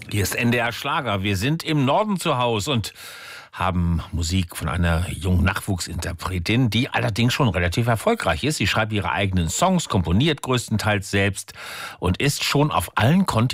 Hier ist NDR Schlager. Wir sind im Norden zu Hause und haben Musik von einer jungen Nachwuchsinterpretin, die allerdings schon relativ erfolgreich ist. Sie schreibt ihre eigenen Songs, komponiert größtenteils selbst und ist schon auf allen Kontinenten